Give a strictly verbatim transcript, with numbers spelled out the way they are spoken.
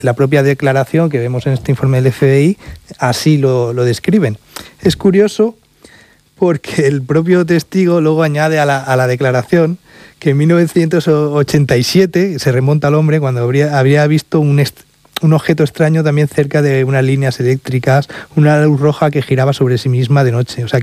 la propia declaración que vemos en este informe del F B I así lo, lo describen. Es curioso porque el propio testigo luego añade a la, a la declaración que en mil novecientos ochenta y siete se remonta al hombre cuando habría, habría visto un, est- un objeto extraño también cerca de unas líneas eléctricas, una luz roja que giraba sobre sí misma de noche. O sea,